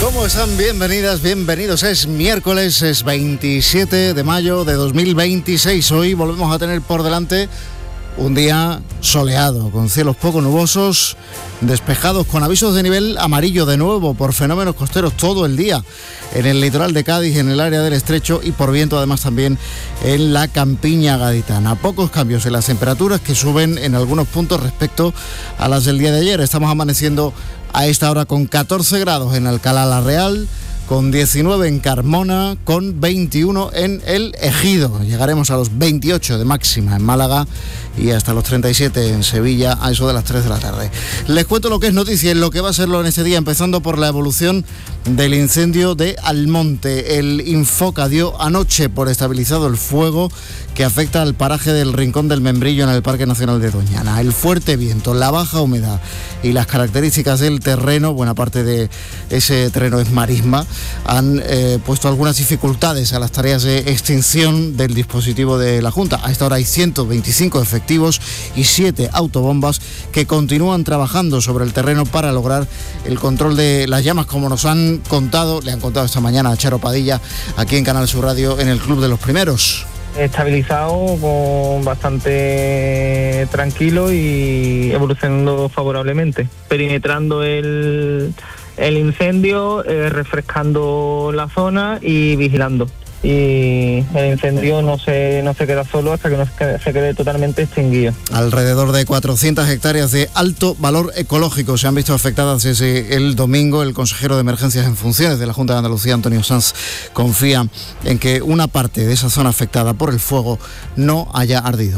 ¿Cómo están? Bienvenidas, bienvenidos. Es miércoles, es 27 de mayo de 2026. Hoy volvemos a tener por delante un día soleado, con cielos poco nubosos, despejados, con avisos de nivel amarillo de nuevo por fenómenos costeros todo el día en el litoral de Cádiz, en el área del Estrecho y por viento además también en la campiña gaditana. Pocos cambios en las temperaturas, que suben en algunos puntos respecto a las del día de ayer. Estamos amaneciendo a esta hora con 14 grados en Alcalá la Real, con 19 en Carmona, con 21 en El Ejido. Llegaremos a los 28 de máxima en Málaga y hasta los 37 en Sevilla a eso de las 3 de la tarde. Les cuento lo que es noticia y lo que va a serlo en este día, empezando por la evolución del incendio de Almonte. El Infoca dio anoche por estabilizado el fuego que afecta al paraje del Rincón del Membrillo en el Parque Nacional de Doñana. El fuerte viento, la baja humedad y las características del terreno, buena parte de ese terreno es marisma, han puesto algunas dificultades a las tareas de extinción del dispositivo de la Junta. A esta hora hay 125 efectivos y 7 autobombas que continúan trabajando sobre el terreno para lograr el control de las llamas, como nos han contado, le han contado esta mañana a Charo Padilla, aquí en Canal Sur Radio, en el Club de los Primeros. Estabilizado, con bastante tranquilo y evolucionando favorablemente, perimetrando el incendio, refrescando la zona y vigilando. Y el incendio no se queda solo hasta que no se quede totalmente extinguido. Alrededor de 400 hectáreas de alto valor ecológico se han visto afectadas desde el domingo. El consejero de Emergencias en funciones de la Junta de Andalucía, Antonio Sanz, confía en que una parte de esa zona afectada por el fuego no haya ardido.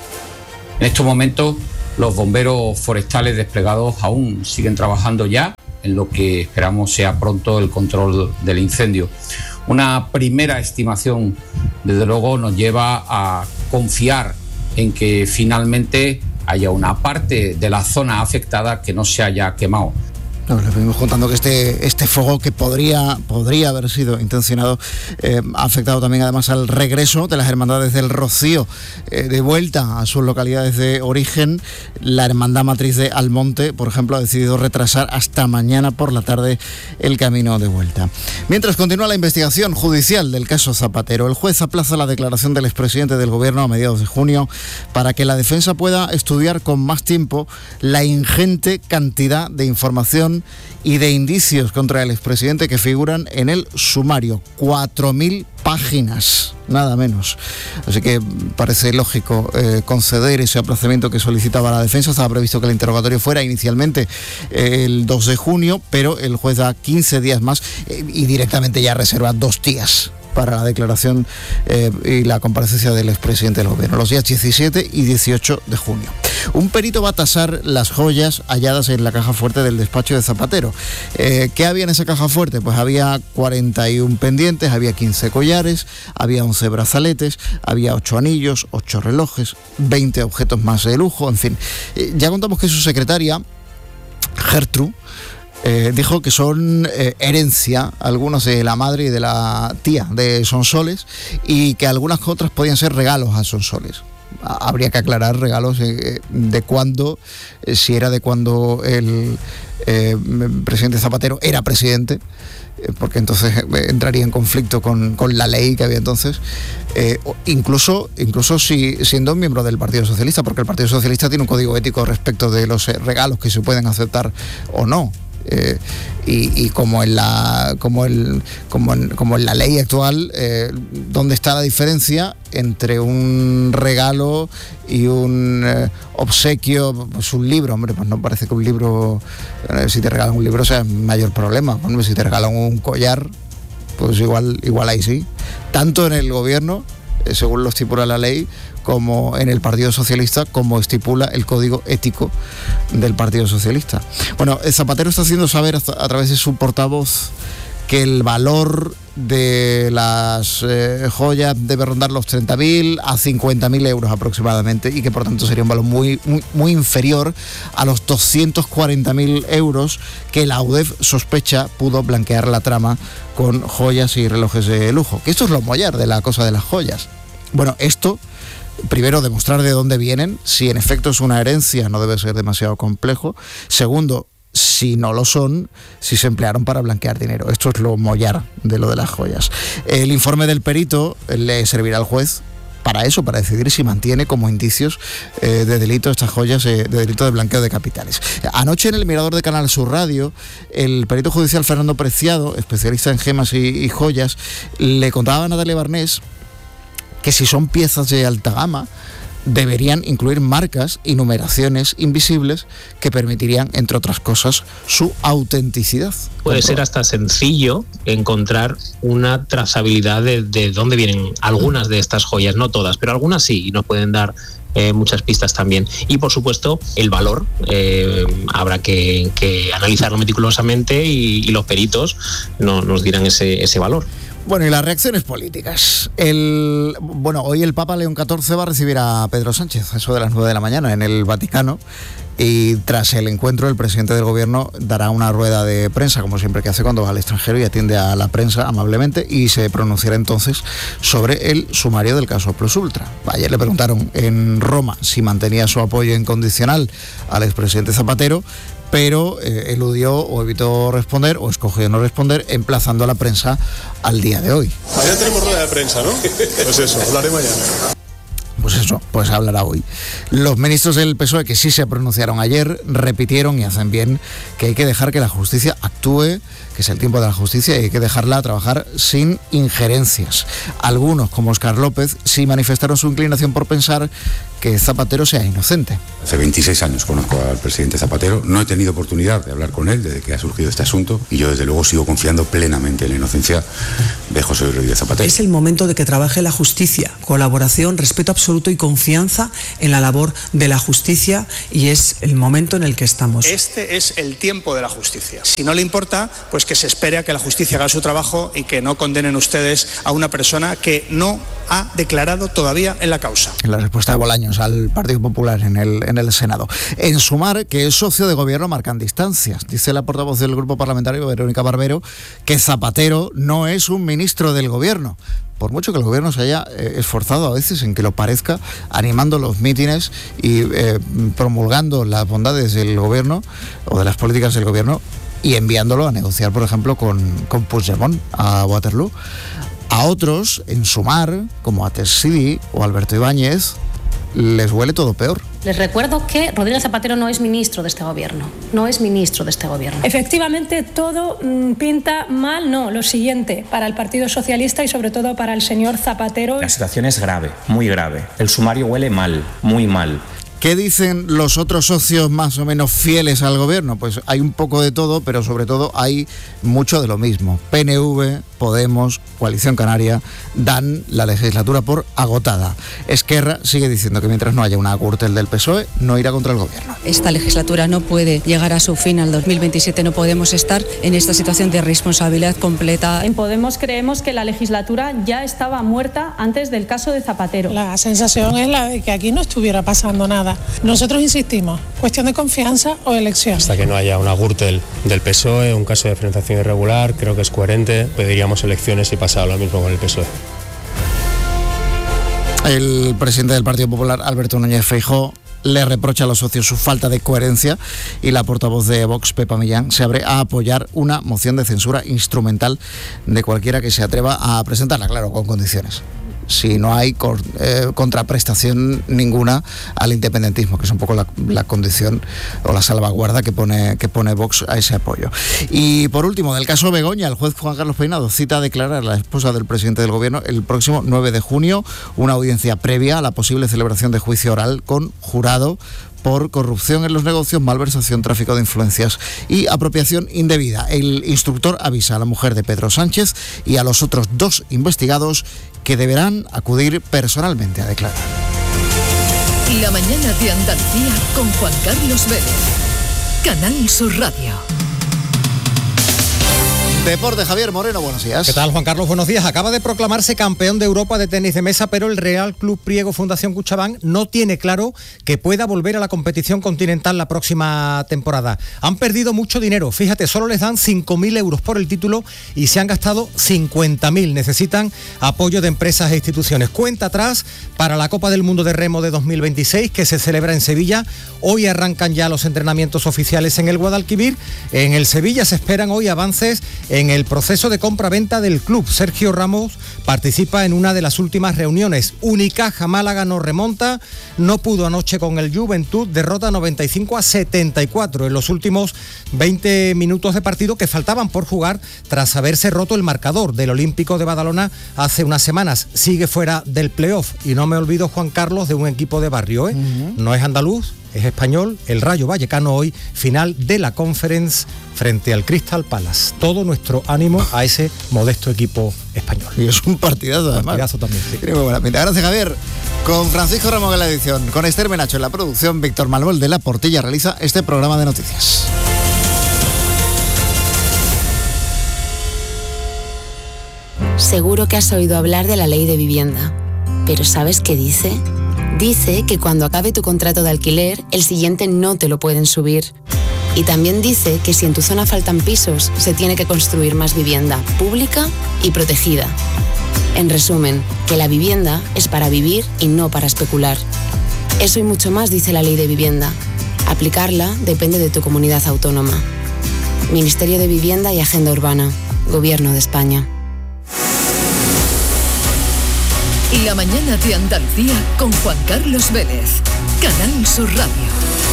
En estos momentos, los bomberos forestales desplegados aún siguen trabajando ya en lo que esperamos sea pronto el control del incendio. Una primera estimación, desde luego, nos lleva a confiar en que finalmente haya una parte de la zona afectada que no se haya quemado. Les venimos contando que este fuego, que podría haber sido intencionado, ha afectado también además al regreso de las hermandades del Rocío de vuelta a sus localidades de origen. La hermandad matriz de Almonte, por ejemplo, ha decidido retrasar hasta mañana por la tarde el camino de vuelta. Mientras continúa la investigación judicial del caso Zapatero, el juez aplaza la declaración del expresidente del Gobierno a mediados de junio para que la defensa pueda estudiar con más tiempo la ingente cantidad de información y de indicios contra el expresidente que figuran en el sumario. 4.000 páginas, nada menos. Así que parece lógico conceder ese aplazamiento que solicitaba la defensa. Estaba previsto que el interrogatorio fuera inicialmente el 2 de junio, pero el juez da 15 días más y directamente ya reserva 2 días para la declaración y la comparecencia del expresidente del Gobierno, los días 17 y 18 de junio. Un perito va a tasar las joyas halladas en la caja fuerte del despacho de Zapatero. ¿Qué había en esa caja fuerte? Pues había 41 pendientes, había 15 collares, había 11 brazaletes, había 8 anillos, 8 relojes, 20 objetos más de lujo, en fin. Ya contamos que su secretaria, Gertrude, dijo que son herencia, algunos de la madre y de la tía de Sonsoles, y que algunas otras podían ser regalos a Sonsoles. Habría que aclarar regalos de cuándo, si era de cuando el presidente Zapatero era presidente, porque entonces entraría en conflicto con la ley que había entonces, incluso si siendo miembro del Partido Socialista, porque el Partido Socialista tiene un código ético respecto de los regalos que se pueden aceptar o no. Y como en la ley actual, ¿dónde está la diferencia entre un regalo y un obsequio? Pues un libro, hombre, pues no parece que un libro, si te regalan un libro sea mayor problema. Hombre, si te regalan un collar, pues igual ahí sí. Tanto en el gobierno, según lo estipula la ley, como en el Partido Socialista, como estipula el código ético del Partido Socialista. Bueno, Zapatero está haciendo saber a través de su portavoz que el valor de las joyas debe rondar los 30.000 a 50.000 euros aproximadamente, y que por tanto sería un valor muy inferior a los 240.000 euros que la UDEF sospecha pudo blanquear la trama con joyas y relojes de lujo. Que esto es lo mollar de la cosa de las joyas. Bueno, esto, primero, demostrar de dónde vienen. Si en efecto es una herencia, no debe ser demasiado complejo. Segundo, si no lo son, si se emplearon para blanquear dinero. Esto es lo mollar de lo de las joyas. El informe del perito le servirá al juez para eso, para decidir si mantiene como indicios de delito estas joyas, de delito de blanqueo de capitales. Anoche en el Mirador de Canal Sur Radio, el perito judicial Fernando Preciado, especialista en gemas y joyas, le contaba a Natalia Barnés que si son piezas de alta gama, deberían incluir marcas y numeraciones invisibles que permitirían, entre otras cosas, su autenticidad. Puede ser hasta sencillo encontrar una trazabilidad de dónde vienen algunas de estas joyas, no todas, pero algunas sí, y nos pueden dar muchas pistas también. Y por supuesto, el valor, habrá que analizarlo meticulosamente y los peritos nos dirán ese valor. Bueno, y las reacciones políticas. Hoy el Papa León XIV va a recibir a Pedro Sánchez, eso de las 9 de la mañana, en el Vaticano. Y tras el encuentro, el presidente del gobierno dará una rueda de prensa, como siempre que hace cuando va al extranjero y atiende a la prensa amablemente, y se pronunciará entonces sobre el sumario del caso Plus Ultra. Ayer le preguntaron en Roma si mantenía su apoyo incondicional al expresidente Zapatero, pero eludió o evitó responder o escogió no responder, emplazando a la prensa al día de hoy. Mañana tenemos rueda de prensa, ¿no? Pues eso, hablaré mañana. Pues hablará hoy. Los ministros del PSOE, que sí se pronunciaron ayer, repitieron, y hacen bien, que hay que dejar que la justicia actúe, que es el tiempo de la justicia, y hay que dejarla trabajar sin injerencias. Algunos, como Óscar López, sí manifestaron su inclinación por pensar que Zapatero sea inocente. Hace 26 años conozco al presidente Zapatero, no he tenido oportunidad de hablar con él desde que ha surgido este asunto, y yo desde luego sigo confiando plenamente en la inocencia de José Luis Rodríguez Zapatero. Es el momento de que trabaje la justicia, colaboración, respeto absoluto y confianza en la labor de la justicia, y es el momento en el que estamos. Este es el tiempo de la justicia. Si no le importa, pues que se espere a que la justicia haga su trabajo y que no condenen ustedes a una persona que no ha declarado todavía en la causa. La respuesta de Bolaños al Partido Popular en el Senado. En Sumar, que es socio de gobierno, marcan distancias. Dice la portavoz del grupo parlamentario, Verónica Barbero, que Zapatero no es un ministro del gobierno. Por mucho que el gobierno se haya esforzado a veces en que lo parezca, animando los mítines y promulgando las bondades del gobierno o de las políticas del gobierno y enviándolo a negociar, por ejemplo, con Puigdemont a Waterloo. A otros, en Sumar, como a Tessidi o Alberto Ibáñez, les huele todo peor. Les recuerdo que Rodríguez Zapatero no es ministro de este gobierno. No es ministro de este gobierno. Efectivamente, todo pinta mal. No, lo siguiente, para el Partido Socialista y sobre todo para el señor Zapatero. La situación es grave, muy grave. El sumario huele mal, muy mal. ¿Qué dicen los otros socios más o menos fieles al gobierno? Pues hay un poco de todo, pero sobre todo hay mucho de lo mismo. PNV, Podemos, Coalición Canaria dan la legislatura por agotada. Esquerra sigue diciendo que mientras no haya una Gürtel del PSOE, no irá contra el gobierno. Esta legislatura no puede llegar a su fin al 2027, no podemos estar en esta situación de responsabilidad completa. En Podemos creemos que la legislatura ya estaba muerta antes del caso de Zapatero. La sensación es la de que aquí no estuviera pasando nada. Nosotros insistimos, cuestión de confianza o elección. Hasta que no haya una Gürtel del PSOE, un caso de financiación irregular, creo que es coherente, pediríamos elecciones y pasar lo mismo con el PSOE. El presidente del Partido Popular, Alberto Núñez Feijóo, le reprocha a los socios su falta de coherencia, y la portavoz de Vox, Pepa Millán, se abre a apoyar una moción de censura instrumental de cualquiera que se atreva a presentarla, claro, con condiciones. Si no hay contraprestación ninguna al independentismo, que es un poco la condición o la salvaguarda que pone Vox a ese apoyo. Y por último, del caso Begoña, el juez Juan Carlos Peinado cita a declarar a la esposa del presidente del gobierno el próximo 9 de junio, una audiencia previa a la posible celebración de juicio oral con jurado por corrupción en los negocios, malversación, tráfico de influencias y apropiación indebida. El instructor avisa a la mujer de Pedro Sánchez y a los otros 2 investigados que deberán acudir personalmente a declarar. La mañana de Andalucía con Juan Carlos Vélez. Canal Sur Radio. Deporte, Javier Moreno, buenos días. ¿Qué tal, Juan Carlos? Buenos días. Acaba de proclamarse campeón de Europa de tenis de mesa, pero el Real Club Priego Fundación Cuchabán no tiene claro que pueda volver a la competición continental la próxima temporada. Han perdido mucho dinero. Fíjate, solo les dan 5.000 euros por el título y se han gastado 50.000. Necesitan apoyo de empresas e instituciones. Cuenta atrás para la Copa del Mundo de Remo de 2026, que se celebra en Sevilla. Hoy arrancan ya los entrenamientos oficiales en el Guadalquivir. En el Sevilla se esperan hoy avances en el proceso de compra-venta del club. Sergio Ramos participa en una de las últimas reuniones. Unicaja Málaga no remonta, no pudo anoche con el Juventud, derrota 95-74 en los últimos 20 minutos de partido que faltaban por jugar tras haberse roto el marcador del Olímpico de Badalona hace unas semanas. Sigue fuera del playoff y no me olvido, Juan Carlos, de un equipo de barrio, ¿eh? No es andaluz, es español, el Rayo Vallecano hoy, final de la Conference frente al Crystal Palace. Todo nuestro ánimo a ese modesto equipo español. Y es un partidazo además. Partidazo también, sí. Tiene muy buena pinta. Gracias, Javier. Con Francisco Ramos en la edición, con Esther Menacho en la producción, Víctor Malbol de La Portilla realiza este programa de noticias. Seguro que has oído hablar de la ley de vivienda, pero ¿sabes qué dice? Dice que cuando acabe tu contrato de alquiler, el siguiente no te lo pueden subir. Y también dice que si en tu zona faltan pisos, se tiene que construir más vivienda pública y protegida. En resumen, que la vivienda es para vivir y no para especular. Eso y mucho más dice la ley de vivienda. Aplicarla depende de tu comunidad autónoma. Ministerio de Vivienda y Agenda Urbana. Gobierno de España. La mañana de Andalucía con Juan Carlos Vélez. Canal Sur Radio.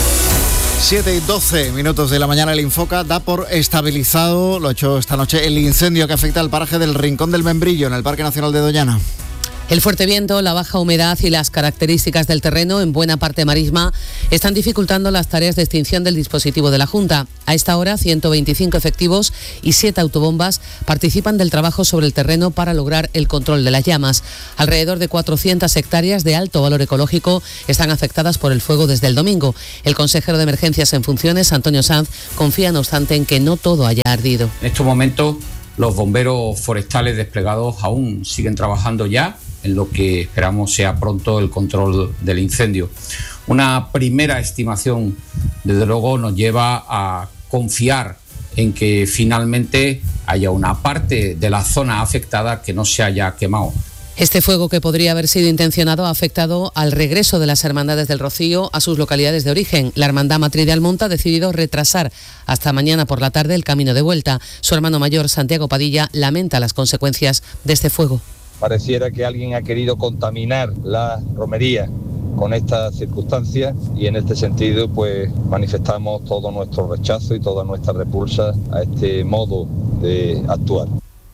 7:12 de la mañana. El Infoca da por estabilizado, lo ha hecho esta noche, el incendio que afecta al paraje del Rincón del Membrillo en el Parque Nacional de Doñana. El fuerte viento, la baja humedad y las características del terreno, en buena parte marisma, están dificultando las tareas de extinción del dispositivo de la Junta. A esta hora, 125 efectivos y 7 autobombas participan del trabajo sobre el terreno para lograr el control de las llamas. Alrededor de 400 hectáreas de alto valor ecológico están afectadas por el fuego desde el domingo. El consejero de Emergencias en funciones, Antonio Sanz, confía no obstante en que no todo haya ardido. En estos momentos, los bomberos forestales desplegados aún siguen trabajando ya en lo que esperamos sea pronto el control del incendio. Una primera estimación, desde luego, nos lleva a confiar en que finalmente haya una parte de la zona afectada que no se haya quemado. Este fuego, que podría haber sido intencionado, ha afectado al regreso de las Hermandades del Rocío a sus localidades de origen. La Hermandad Matriz de Almonte ha decidido retrasar hasta mañana por la tarde el camino de vuelta. Su hermano mayor, Santiago Padilla, lamenta las consecuencias de este fuego. Pareciera que alguien ha querido contaminar la romería con estas circunstancias y en este sentido pues manifestamos todo nuestro rechazo y toda nuestra repulsa a este modo de actuar.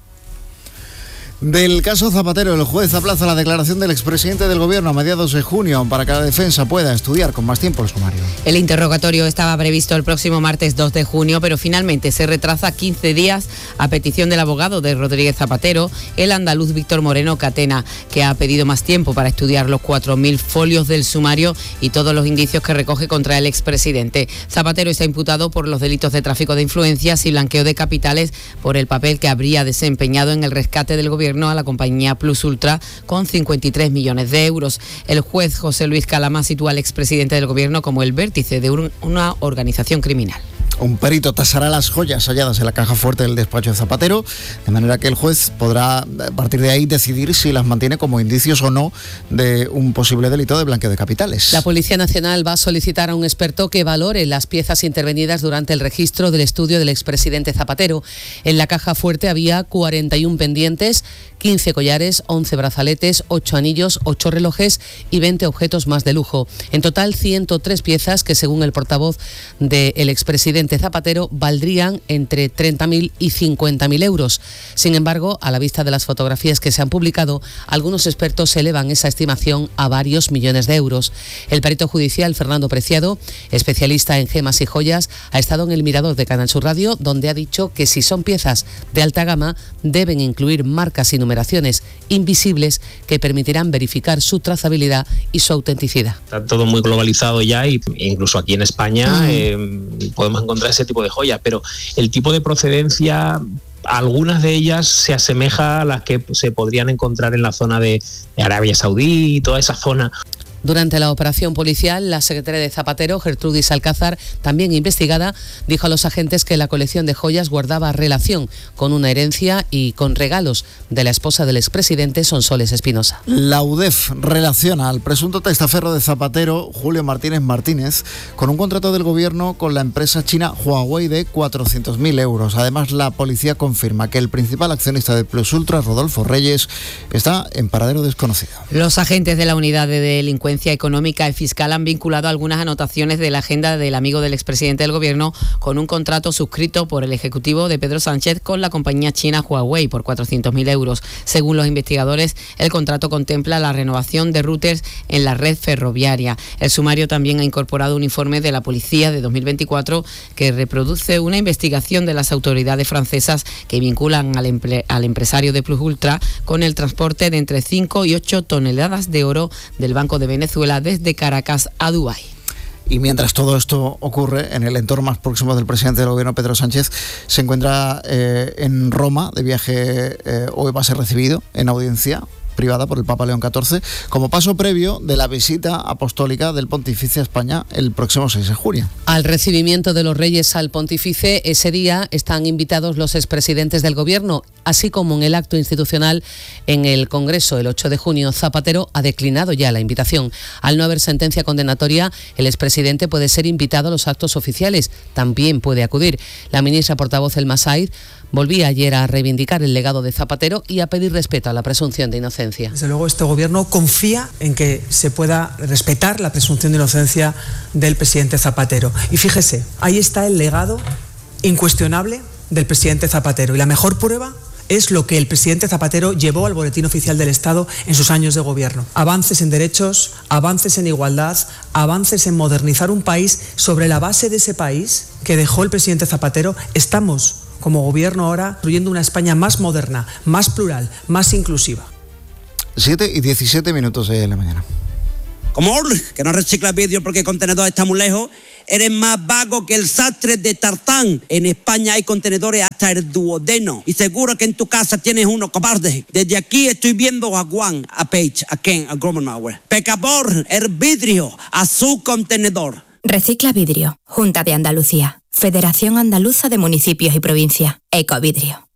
Del caso Zapatero, el juez aplaza la declaración del expresidente del Gobierno a mediados de junio para que la defensa pueda estudiar con más tiempo el sumario. El interrogatorio estaba previsto el próximo martes 2 de junio, pero finalmente se retrasa 15 días a petición del abogado de Rodríguez Zapatero, el andaluz Víctor Moreno Catena, que ha pedido más tiempo para estudiar los 4.000 folios del sumario y todos los indicios que recoge contra el expresidente. Zapatero está imputado por los delitos de tráfico de influencias y blanqueo de capitales por el papel que habría desempeñado en el rescate del Gobierno a la compañía Plus Ultra con 53 millones de euros. El juez José Luis Calama sitúa al expresidente del Gobierno como el vértice de una organización criminal. Un perito tasará las joyas halladas en la caja fuerte del despacho de Zapatero, de manera que el juez podrá, a partir de ahí, decidir si las mantiene como indicios o no de un posible delito de blanqueo de capitales. La Policía Nacional va a solicitar a un experto que valore las piezas intervenidas durante el registro del estudio del expresidente Zapatero. En la caja fuerte había 41 pendientes, 15 collares, 11 brazaletes, 8 anillos, 8 relojes y 20 objetos más de lujo. En total, 103 piezas que, según el portavoz del expresidente Zapatero, valdrían entre 30.000 y 50.000 euros. Sin embargo, a la vista de las fotografías que se han publicado, algunos expertos elevan esa estimación a varios millones de euros. El perito judicial Fernando Preciado, especialista en gemas y joyas, ha estado en el Mirador de Canal Sur Radio, donde ha dicho que si son piezas de alta gama, deben incluir marcas y numeraciones invisibles que permitirán verificar su trazabilidad y su autenticidad. Está todo muy globalizado ya y incluso aquí en España podemos encontrar ese tipo de joyas, pero el tipo de procedencia algunas de ellas se asemejan a las que se podrían encontrar en la zona de Arabia Saudí y toda esa zona. Durante la operación policial, la secretaria de Zapatero, Gertrudis Alcázar, también investigada, dijo a los agentes que la colección de joyas guardaba relación con una herencia y con regalos de la esposa del expresidente, Sonsoles Espinosa. La UDEF relaciona al presunto testaferro de Zapatero, Julio Martínez Martínez, con un contrato del gobierno con la empresa china Huawei de 400.000 euros. Además, la policía confirma que el principal accionista de Plus Ultra, Rodolfo Reyes, está en paradero desconocido. Los agentes de la unidad de delincuencia económica y fiscal han vinculado algunas anotaciones de la agenda del amigo del expresidente del gobierno con un contrato suscrito por el ejecutivo de Pedro Sánchez con la compañía china Huawei por 400.000 euros. Según los investigadores, el contrato contempla la renovación de routers en la red ferroviaria. El sumario también ha incorporado un informe de la policía de 2024 que reproduce una investigación de las autoridades francesas que vinculan al empresario de Plus Ultra con el transporte de entre 5 y 8 toneladas de oro del Banco de Venezuela desde Caracas a Dubái. Y mientras todo esto ocurre, en el entorno más próximo del presidente del gobierno, Pedro Sánchez, se encuentra en Roma de viaje. Hoy va a ser recibido en audiencia privada por el Papa León XIV, como paso previo de la visita apostólica del pontífice a España el próximo 6 de junio. Al recibimiento de los reyes al pontífice, ese día están invitados los expresidentes del gobierno, así como en el acto institucional en el Congreso el 8 de junio. Zapatero ha declinado ya la invitación. Al no haber sentencia condenatoria, el expresidente puede ser invitado a los actos oficiales, también puede acudir. La ministra portavoz Elma Said volvía ayer a reivindicar el legado de Zapatero y a pedir respeto a la presunción de inocencia. Desde luego, este gobierno confía en que se pueda respetar la presunción de inocencia del presidente Zapatero. Y fíjese, ahí está el legado incuestionable del presidente Zapatero. Y la mejor prueba es lo que el presidente Zapatero llevó al Boletín Oficial del Estado en sus años de gobierno. Avances en derechos, avances en igualdad, avances en modernizar un país. Sobre la base de ese país que dejó el presidente Zapatero, estamos como gobierno ahora construyendo una España más moderna, más plural, más inclusiva. 7:17 de la mañana. Como que no reciclas vídeo porque el contenedor está muy lejos, eres más vago que el sastre de Tartán. En España hay contenedores hasta el duodeno y seguro que en tu casa tienes uno, cobarde. Desde aquí estoy viendo a Juan, a Paige, a Ken, a Gromenauer. Pecador, el vidrio a su contenedor. Recicla vidrio. Junta de Andalucía. Federación Andaluza de Municipios y Provincias. Ecovidrio.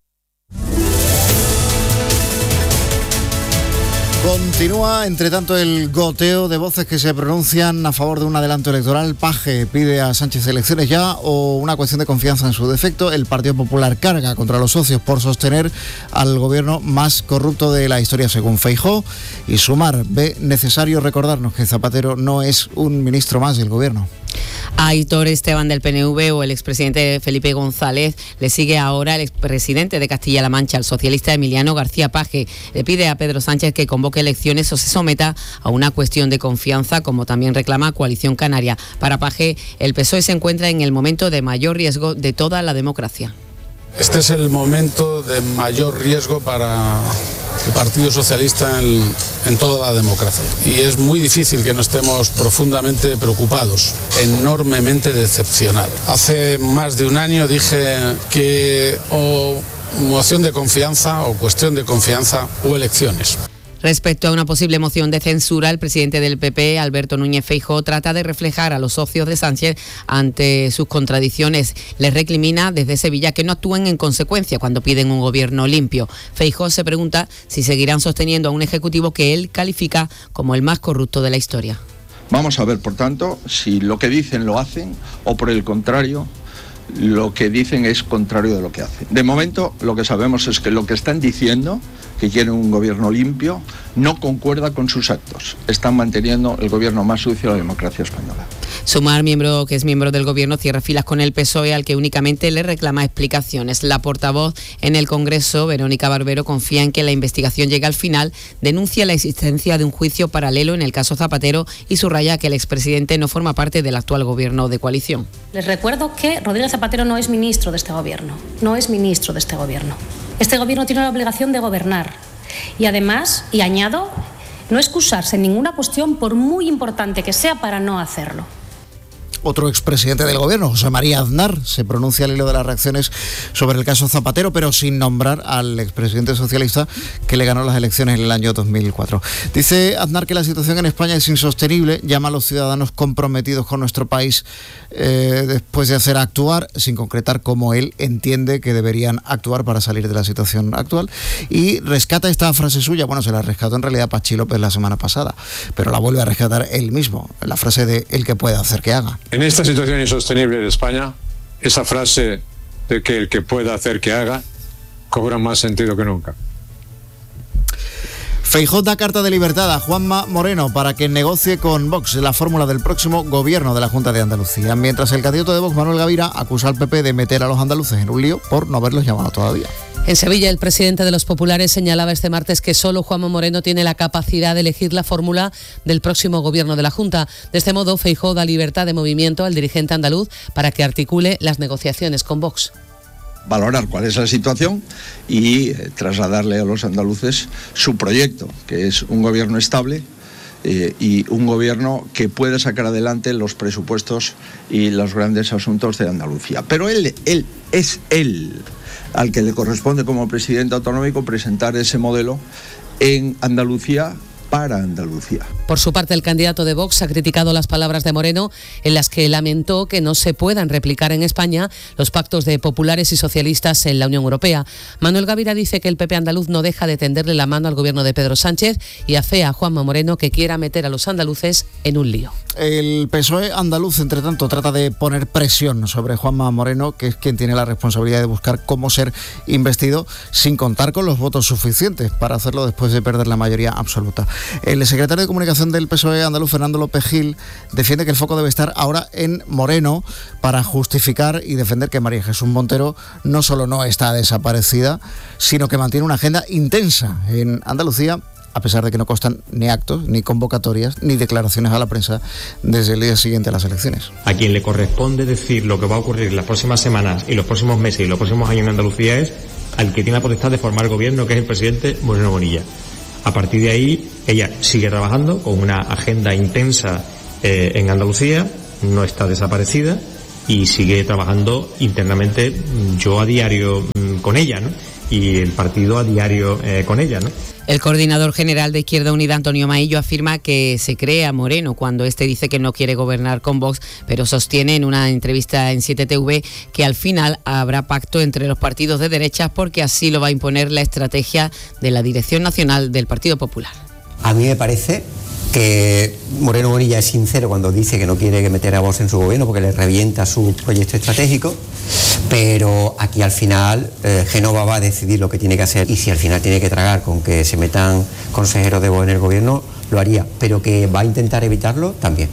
Continúa, entre tanto, el goteo de voces que se pronuncian a favor de un adelanto electoral. Paje pide a Sánchez elecciones ya o una cuestión de confianza en su defecto. El Partido Popular carga contra los socios por sostener al gobierno más corrupto de la historia, según Feijóo. Y Sumar ve necesario recordarnos que Zapatero no es un ministro más del gobierno. A Aitor Esteban del PNV o el expresidente Felipe González le sigue ahora el expresidente de Castilla-La Mancha, el socialista Emiliano García Paje. Le pide a Pedro Sánchez que convoque elecciones o se someta a una cuestión de confianza, como también reclama Coalición Canaria. Para Paje, el PSOE se encuentra en el momento de mayor riesgo de toda la democracia. Este es el momento de mayor riesgo para el Partido Socialista en toda la democracia. Y es muy difícil que no estemos profundamente preocupados, enormemente decepcionados. Hace más de un año dije que o moción de confianza o cuestión de confianza o elecciones. Respecto a una posible moción de censura, el presidente del PP, Alberto Núñez Feijóo, trata de reflejar a los socios de Sánchez ante sus contradicciones. Les recrimina desde Sevilla que no actúen en consecuencia cuando piden un gobierno limpio. Feijóo se pregunta si seguirán sosteniendo a un ejecutivo que él califica como el más corrupto de la historia. Vamos a ver, por tanto, si lo que dicen lo hacen o, por el contrario, lo que dicen es contrario de lo que hacen. De momento, lo que sabemos es que lo que están diciendo, que quieren un gobierno limpio, no concuerda con sus actos. Están manteniendo el gobierno más sucio de la democracia española. Sumar, que es miembro del gobierno, cierra filas con el PSOE, al que únicamente le reclama explicaciones. La portavoz en el Congreso, Verónica Barbero, confía en que la investigación llegue al final, denuncia la existencia de un juicio paralelo en el caso Zapatero y subraya que el expresidente no forma parte del actual gobierno de coalición. Les recuerdo que Rodríguez Zapatero no es ministro de este gobierno. No es ministro de este gobierno. Este gobierno tiene la obligación de gobernar. Y además, y añado, no excusarse en ninguna cuestión por muy importante que sea para no hacerlo. Otro expresidente del gobierno, José María Aznar, se pronuncia al hilo de las reacciones sobre el caso Zapatero, pero sin nombrar al expresidente socialista que le ganó las elecciones en el año 2004. Dice Aznar que la situación en España es insostenible, llama a los ciudadanos comprometidos con nuestro país después de hacer actuar, sin concretar cómo él entiende que deberían actuar para salir de la situación actual, y rescata esta frase suya, bueno, se la rescató en realidad Pachi López la semana pasada, pero la vuelve a rescatar él mismo, la frase de el que puede hacer que haga. En esta situación insostenible de España, esa frase de que el que pueda hacer que haga cobra más sentido que nunca. Feijóo da carta de libertad a Juanma Moreno para que negocie con Vox la fórmula del próximo gobierno de la Junta de Andalucía, mientras el candidato de Vox, Manuel Gavira, acusa al PP de meter a los andaluces en un lío por no haberlos llamado todavía. En Sevilla, el presidente de los populares señalaba este martes que solo Juanma Moreno tiene la capacidad de elegir la fórmula del próximo gobierno de la Junta. De este modo, Feijóo da libertad de movimiento al dirigente andaluz para que articule las negociaciones con Vox. Valorar cuál es la situación y trasladarle a los andaluces su proyecto, que es un gobierno estable y un gobierno que pueda sacar adelante los presupuestos y los grandes asuntos de Andalucía. Pero él al que le corresponde como presidente autonómico presentar ese modelo en Andalucía para Andalucía. Por su parte, el candidato de Vox ha criticado las palabras de Moreno, en las que lamentó que no se puedan replicar en España los pactos de populares y socialistas en la Unión Europea. Manuel Gavira dice que el PP andaluz no deja de tenderle la mano al gobierno de Pedro Sánchez y afea a Juanma Moreno que quiera meter a los andaluces en un lío. El PSOE andaluz, entre tanto, trata de poner presión sobre Juanma Moreno, que es quien tiene la responsabilidad de buscar cómo ser investido sin contar con los votos suficientes para hacerlo después de perder la mayoría absoluta. El secretario de Comunicación del PSOE andaluz, Fernando López Gil, defiende que el foco debe estar ahora en Moreno para justificar y defender que María Jesús Montero no solo no está desaparecida, sino que mantiene una agenda intensa en Andalucía, a pesar de que no constan ni actos, ni convocatorias, ni declaraciones a la prensa desde el día siguiente a las elecciones. A quien le corresponde decir lo que va a ocurrir las próximas semanas y los próximos meses y los próximos años en Andalucía es al que tiene la potestad de formar gobierno, que es el presidente Moreno Bonilla. A partir de ahí, ella sigue trabajando con una agenda intensa en Andalucía, no está desaparecida y sigue trabajando internamente, yo a diario con ella, ¿no? Y el partido a diario con ella, ¿no? El coordinador general de Izquierda Unida, Antonio Maillo, afirma que se cree a Moreno cuando este dice que no quiere gobernar con Vox, pero sostiene en una entrevista en 7TV que al final habrá pacto entre los partidos de derechas porque así lo va a imponer la estrategia de la Dirección Nacional del Partido Popular. A mí me parece que Moreno Bonilla es sincero cuando dice que no quiere meter a Vox en su gobierno porque le revienta su proyecto estratégico, pero aquí al final Génova va a decidir lo que tiene que hacer y si al final tiene que tragar con que se metan consejeros de Vox en el gobierno, lo haría, pero que va a intentar evitarlo también.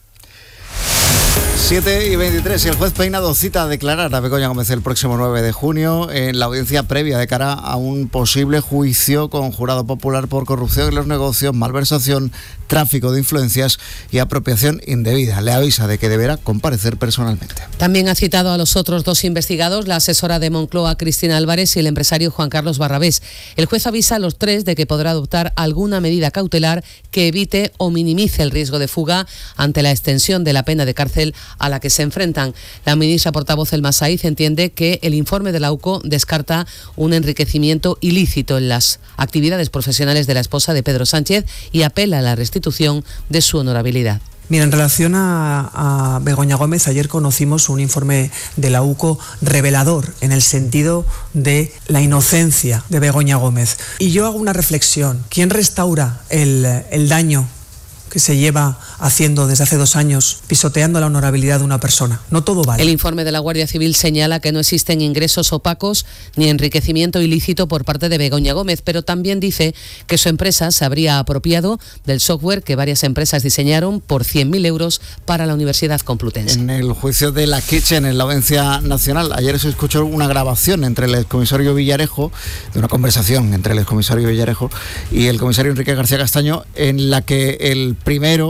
7:23 y el juez Peinado cita a declarar a Begoña Gómez el próximo 9 de junio en la audiencia previa de cara a un posible juicio con jurado popular por corrupción en los negocios, malversación, tráfico de influencias y apropiación indebida. Le avisa de que deberá comparecer personalmente. También ha citado a los otros dos investigados, la asesora de Moncloa Cristina Álvarez y el empresario Juan Carlos Barrabés. El juez avisa a los tres de que podrá adoptar alguna medida cautelar que evite o minimice el riesgo de fuga ante la extensión de la pena de cárcel a la que se enfrentan. La ministra portavoz Elma Saiz entiende que el informe de la UCO descarta un enriquecimiento ilícito en las actividades profesionales de la esposa de Pedro Sánchez y apela a la restitución de su honorabilidad. Mira, en relación a Begoña Gómez, ayer conocimos un informe de la UCO revelador en el sentido de la inocencia de Begoña Gómez. Y yo hago una reflexión. ¿Quién restaura el daño que se lleva haciendo desde hace 2 años, pisoteando la honorabilidad de una persona? No todo vale. El informe de la Guardia Civil señala que no existen ingresos opacos ni enriquecimiento ilícito por parte de Begoña Gómez, pero también dice que su empresa se habría apropiado del software que varias empresas diseñaron por 100.000 euros para la Universidad Complutense. En el juicio de la Kitchen, en la Audiencia Nacional, ayer se escuchó una grabación entre el excomisario Villarejo, de una conversación entre el excomisario Villarejo y el comisario Enrique García Castaño, en la que el primero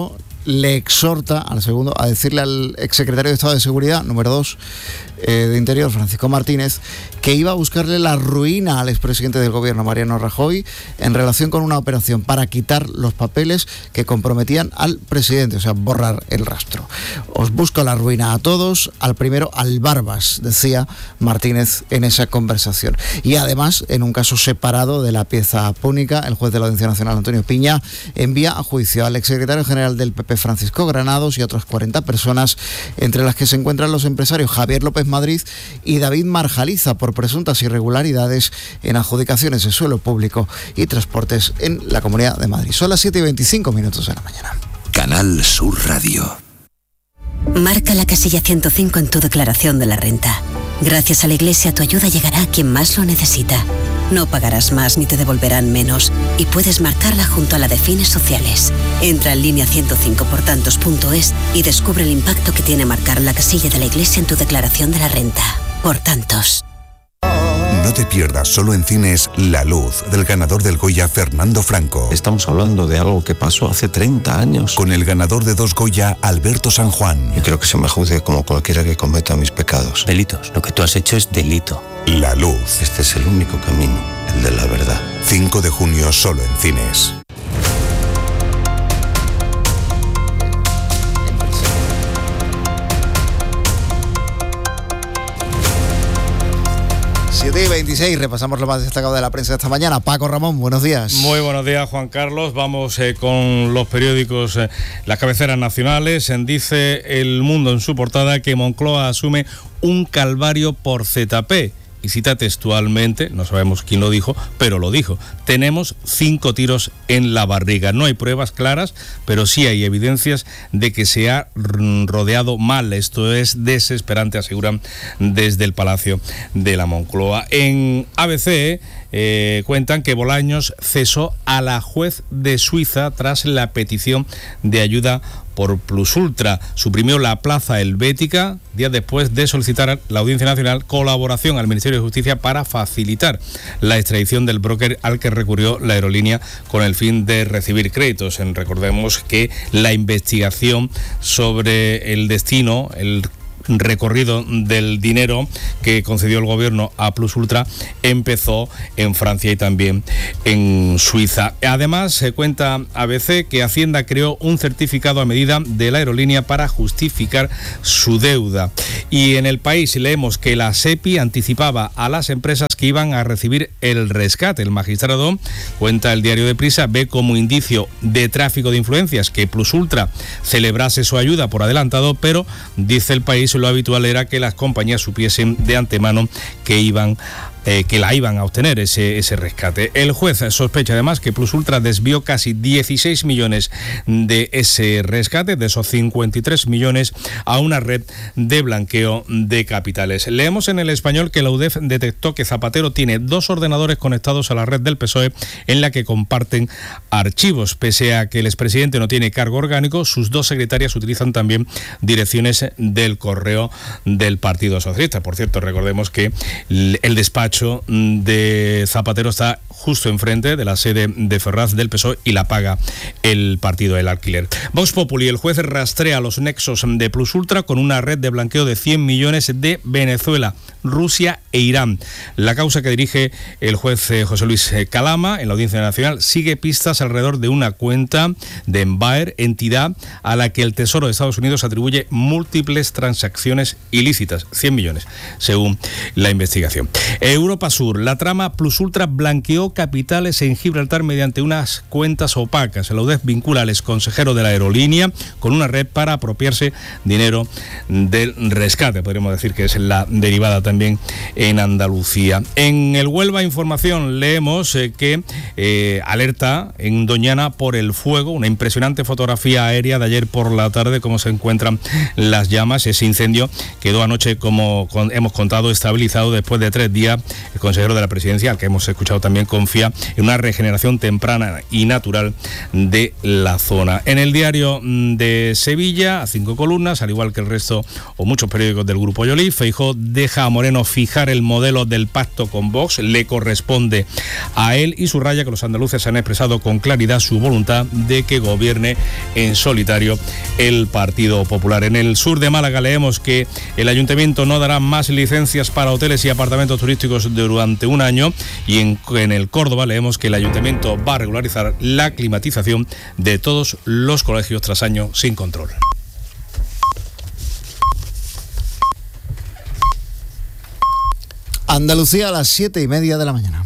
le exhorta al segundo a decirle al exsecretario de Estado de Seguridad, número 2 de Interior, Francisco Martínez, que iba a buscarle la ruina al expresidente del gobierno, Mariano Rajoy, en relación con una operación para quitar los papeles que comprometían al presidente, o sea, borrar el rastro. Os busco la ruina a todos, al primero al Barbas, decía Martínez en esa conversación. Y además, en un caso separado de la pieza púnica, el juez de la Audiencia Nacional, Antonio Piña, envía a juicio al exsecretario general del PP, Francisco Granados, y otras 40 personas, entre las que se encuentran los empresarios Javier López Madrid y David Marjaliza, por presuntas irregularidades en adjudicaciones de suelo público y transportes en la Comunidad de Madrid. Son las 7:25 de la mañana. Canal Sur Radio. Marca la casilla 105 en tu declaración de la renta. Gracias a la Iglesia, tu ayuda llegará a quien más lo necesita. No pagarás más ni te devolverán menos, y puedes marcarla junto a la de fines sociales. Entra en línea 105portantos.es y descubre el impacto que tiene marcar la casilla de la Iglesia en tu declaración de la renta. Por tantos. No te pierdas solo en cines La Luz, del ganador del Goya, Fernando Franco. Estamos hablando de algo que pasó hace 30 años. Con el ganador de 2 Goya, Alberto San Juan. Yo creo que se me juzgue como cualquiera que cometa mis pecados. Delitos. Lo que tú has hecho es delito. La Luz. Este es el único camino, el de la verdad. 5 de junio solo en cines. Y 26, repasamos lo más destacado de la prensa esta mañana. Paco Ramón, buenos días. Muy buenos días, Juan Carlos. Vamos con los periódicos, las cabeceras nacionales. Dice El Mundo en su portada que Moncloa asume un calvario por ZP. Y cita textualmente, no sabemos quién lo dijo, pero lo dijo: tenemos 5 tiros en la barriga. No hay pruebas claras, pero sí hay evidencias de que se ha rodeado mal. Esto es desesperante, aseguran desde el Palacio de la Moncloa. En ABC cuentan que Bolaños cesó a la juez de Suiza tras la petición de ayuda por Plusultra. Suprimió la plaza helvética días después de solicitar a la Audiencia Nacional colaboración al Ministerio de Justicia para facilitar la extradición del broker al que recurrió la aerolínea con el fin de recibir créditos. Recordemos que la investigación sobre el destino, el recorrido del dinero que concedió el gobierno a Plusultra empezó en Francia y también en Suiza. Además, se cuenta ABC que Hacienda creó un certificado a medida de la aerolínea para justificar su deuda. Y en El País leemos que la SEPI anticipaba a las empresas que iban a recibir el rescate. El magistrado, cuenta el diario de Prisa, ve como indicio de tráfico de influencias que Plusultra celebrase su ayuda por adelantado, pero dice El País, lo habitual era que las compañías supiesen de antemano que la iban a obtener ese rescate. El juez sospecha además que Plusultra desvió casi 16 millones de ese rescate, de esos 53 millones, a una red de blanqueo de capitales. Leemos en El Español que la UDEF detectó que Zapatero tiene 2 ordenadores conectados a la red del PSOE en la que comparten archivos. Pese a que el expresidente no tiene cargo orgánico, sus 2 secretarias utilizan también direcciones del correo del Partido Socialista. Por cierto, recordemos que el despacho de Zapatero está justo enfrente de la sede de Ferraz del PSOE y la paga el partido del alquiler. Vox Populi, el juez rastrea los nexos de Plusultra con una red de blanqueo de 100 millones de Venezuela, Rusia e Irán. La causa que dirige el juez José Luis Calama en la Audiencia Nacional sigue pistas alrededor de una cuenta de Embaer, entidad a la que el Tesoro de Estados Unidos atribuye múltiples transacciones ilícitas, 100 millones, según la investigación. Europa Sur, la trama Plusultra blanqueó capitales en Gibraltar mediante unas cuentas opacas. La UDEF vincula al exconsejero de la aerolínea con una red para apropiarse dinero del rescate. Podríamos decir que es la derivada también en Andalucía. En el Huelva Información leemos que alerta en Doñana por el fuego, una impresionante fotografía aérea de ayer por la tarde, cómo se encuentran las llamas. Ese incendio quedó anoche, como hemos contado, estabilizado después de 3 días. El consejero de la Presidencia, al que hemos escuchado también con confía en una regeneración temprana y natural de la zona. En el diario de Sevilla, a 5 columnas, al igual que el resto o muchos periódicos del Grupo Yolí, Feijóo deja a Moreno fijar el modelo del pacto con Vox, le corresponde a él, y subraya que los andaluces han expresado con claridad su voluntad de que gobierne en solitario el Partido Popular. En el sur de Málaga leemos que el ayuntamiento no dará más licencias para hoteles y apartamentos turísticos durante un año, y en el Córdoba leemos que el ayuntamiento va a regularizar la climatización de todos los colegios tras año sin control. Andalucía a las 7:30 de la mañana.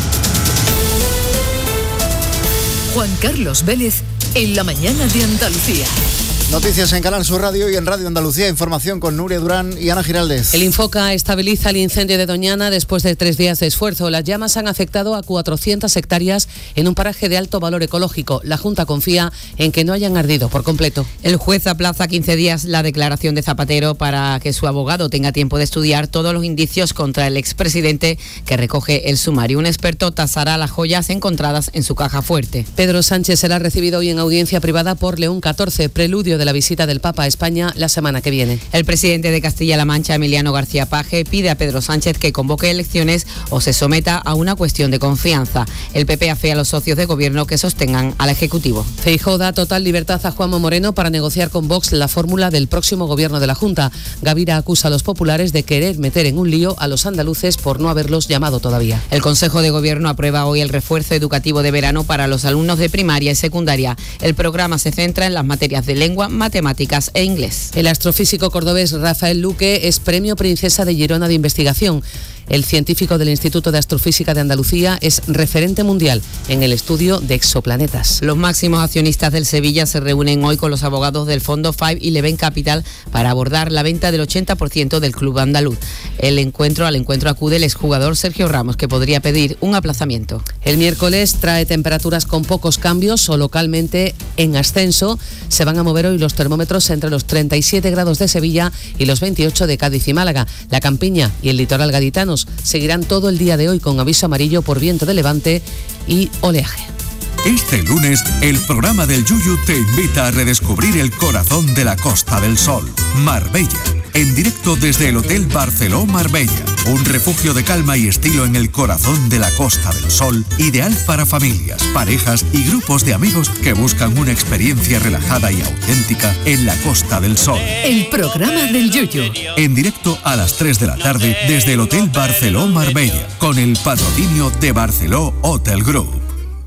Juan Carlos Vélez en la mañana de Andalucía. Noticias en Canal Sur Radio y en Radio Andalucía. Información con Nuria Durán y Ana Giraldez. El Infoca estabiliza el incendio de Doñana después de 3 días de esfuerzo. Las llamas han afectado a 400 hectáreas en un paraje de alto valor ecológico. La Junta confía en que no hayan ardido por completo. El juez aplaza 15 días la declaración de Zapatero para que su abogado tenga tiempo de estudiar todos los indicios contra el expresidente que recoge el sumario. Un experto tasará las joyas encontradas en su caja fuerte. Pedro Sánchez será recibido hoy en audiencia privada por León XIV, preludio de la visita del Papa a España la semana que viene. El presidente de Castilla-La Mancha, Emiliano García Paje, pide a Pedro Sánchez que convoque elecciones o se someta a una cuestión de confianza. El PP afea a los socios de gobierno que sostengan al Ejecutivo. Feijóo da total libertad a Juanma Moreno para negociar con Vox la fórmula del próximo gobierno de la Junta. Gavira acusa a los populares de querer meter en un lío a los andaluces por no haberlos llamado todavía. El Consejo de Gobierno aprueba hoy el refuerzo educativo de verano para los alumnos de primaria y secundaria. El programa se centra en las materias de lengua, matemáticas e inglés. El astrofísico cordobés Rafael Luque es Premio Princesa de Girona de Investigación. El científico del Instituto de Astrofísica de Andalucía es referente mundial en el estudio de exoplanetas. Los máximos accionistas del Sevilla se reúnen hoy con los abogados del fondo 511 Capital para abordar la venta del 80% del club andaluz. Al encuentro acude el exjugador Sergio Ramos, que podría pedir un aplazamiento. El miércoles trae temperaturas con pocos cambios o localmente en ascenso. Se van a mover hoy los termómetros entre los 37 grados de Sevilla y los 28 de Cádiz y Málaga. La Campiña y el litoral gaditano seguirán todo el día de hoy con aviso amarillo por viento de levante y oleaje. Este lunes, el programa del Yuyu te invita a redescubrir el corazón de la Costa del Sol, Marbella. En directo desde el Hotel Barceló Marbella, un refugio de calma y estilo en el corazón de la Costa del Sol, ideal para familias, parejas y grupos de amigos que buscan una experiencia relajada y auténtica en la Costa del Sol. El programa del Yuyu. En directo a las 3 de la tarde desde el Hotel Barceló Marbella, con el patrocinio de Barceló Hotel Group.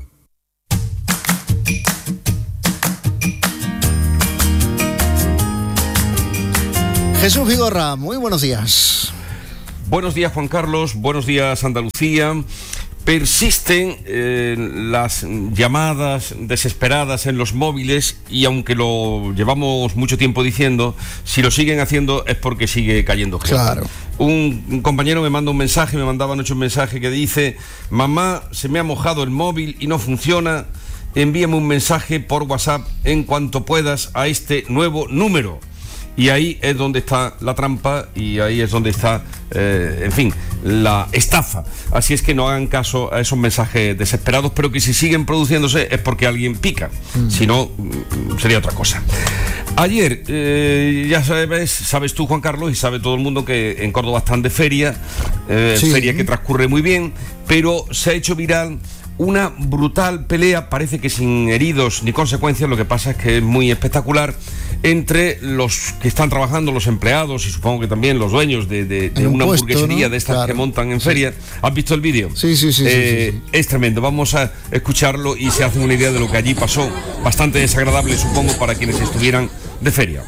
Jesús Vigorra, muy buenos días. Buenos días, Juan Carlos, buenos días, Andalucía. Persisten las llamadas desesperadas en los móviles y aunque lo llevamos mucho tiempo diciendo, si lo siguen haciendo es porque sigue cayendo gente. Claro. Un compañero me mandaba anoche un mensaje que dice: mamá, se me ha mojado el móvil y no funciona, envíame un mensaje por WhatsApp en cuanto puedas a este nuevo número. Y ahí es donde está la trampa y ahí es donde está, la estafa. Así es que no hagan caso a esos mensajes desesperados, pero que si siguen produciéndose es porque alguien pica. Si no, sería otra cosa. Ayer, ya sabes tú, Juan Carlos, y sabe todo el mundo que en Córdoba están de feria, feria que transcurre muy bien, pero se ha hecho viral una brutal pelea, parece que sin heridos ni consecuencias, lo que pasa es que es muy espectacular, entre los que están trabajando, los empleados y supongo que también los dueños de una hamburguesería, ¿no?, de estas que montan en feria. ¿Has visto el vídeo? Sí. Es tremendo, vamos a escucharlo y se hace una idea de lo que allí pasó, bastante desagradable supongo para quienes estuvieran de feria.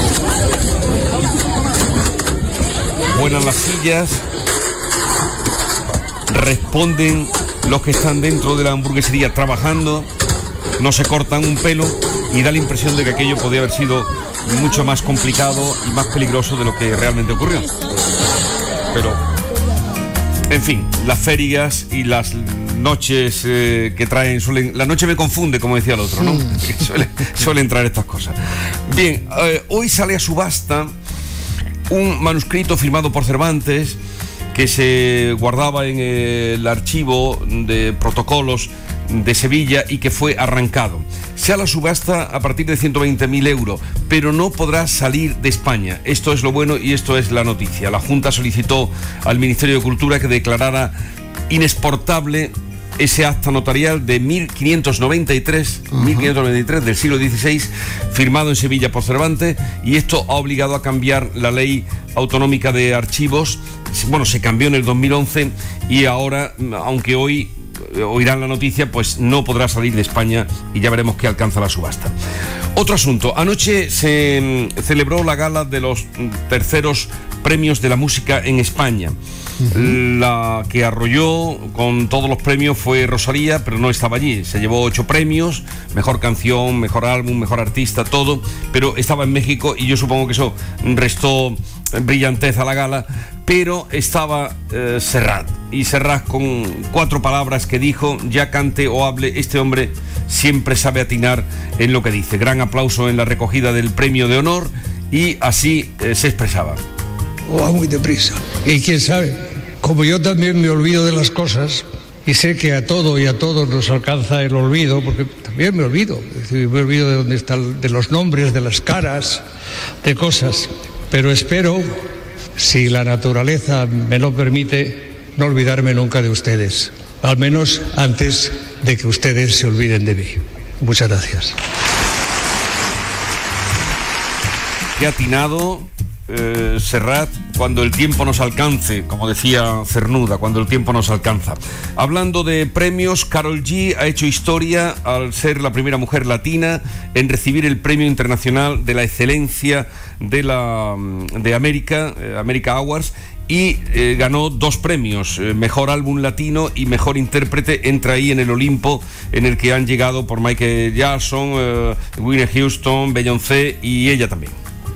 Vuelan las sillas, responden los que están dentro de la hamburguesería trabajando, no se cortan un pelo y da la impresión de que aquello podía haber sido mucho más complicado y más peligroso de lo que realmente ocurrió. Pero, en fin, las ferias y las noches que traen la noche me confunde, como decía el otro, ¿no? Suelen traer estas cosas. Bien, hoy sale a subasta un manuscrito firmado por Cervantes que se guardaba en el archivo de protocolos de Sevilla y que fue arrancado. Se hará la subasta a partir de 120.000 euros, pero no podrá salir de España. Esto es lo bueno y esto es la noticia. La Junta solicitó al Ministerio de Cultura que declarara inexportable ese acta notarial de 1593 del siglo XVI, firmado en Sevilla por Cervantes, y esto ha obligado a cambiar la ley autonómica de archivos. Bueno, se cambió en el 2011 y ahora, aunque hoy oirán la noticia, pues no podrá salir de España y ya veremos qué alcanza la subasta. Otro asunto, anoche se celebró la gala de los terceros premios de la música en España. La que arrolló con todos los premios fue Rosalía, pero no estaba allí. Se llevó 8 premios, mejor canción, mejor álbum, mejor artista, todo, pero estaba en México y yo supongo que eso restó brillantez a la gala, pero estaba Serrat, y Serrat con 4 palabras que dijo: ya cante o hable, este hombre siempre sabe atinar en lo que dice. Gran aplauso en la recogida del premio de honor y así se expresaba. O va muy deprisa. Y quién sabe, como yo también me olvido de las cosas, y sé que a todo y a todos nos alcanza el olvido, porque también me olvido. Es decir, me olvido de dónde están, de los nombres, de las caras, de cosas. Pero espero, si la naturaleza me lo permite, no olvidarme nunca de ustedes. Al menos antes de que ustedes se olviden de mí. Muchas gracias. Qué atinado Serrat, cuando el tiempo nos alcance, como decía Cernuda, cuando el tiempo nos alcanza. Hablando de premios, Karol G ha hecho historia al ser la primera mujer latina en recibir el Premio Internacional de la Excelencia de América, America Awards, y ganó 2 premios, mejor álbum latino y mejor intérprete. Entra ahí en el Olimpo en el que han llegado por Michael Jackson, Whitney Houston, Beyoncé y ella también.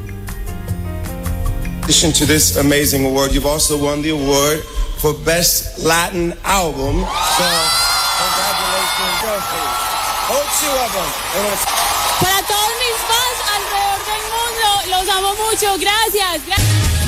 In addition to this amazing award, you've also won the award for Best Latin Album. So, congratulations, Josie. 8 of them. Para todos mis fans alrededor del mundo, los amo mucho. Gracias.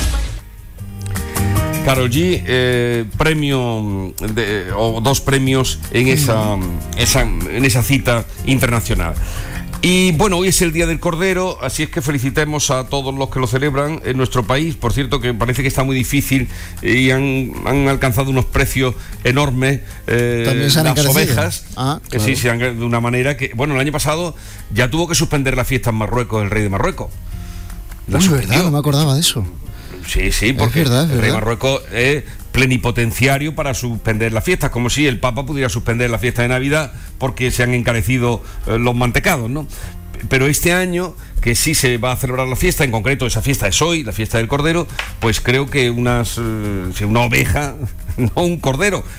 Karol G, premio o 2 premios en esa cita internacional. Y bueno, hoy es el Día del Cordero, así es que felicitemos a todos los que lo celebran en nuestro país. Por cierto, que parece que está muy difícil y han alcanzado unos precios enormes. También se han las ovejas, claro. sí, de una manera que, bueno, el año pasado ya tuvo que suspender la fiesta en Marruecos, el rey de Marruecos. Es verdad, no me acordaba de eso. Sí, porque el rey de Marruecos es plenipotenciario para suspender las fiestas, como si el Papa pudiera suspender la fiesta de Navidad porque se han encarecido los mantecados, ¿no? Pero este año, que sí se va a celebrar la fiesta, en concreto esa fiesta es hoy, la fiesta del Cordero, pues creo que una oveja, no un cordero,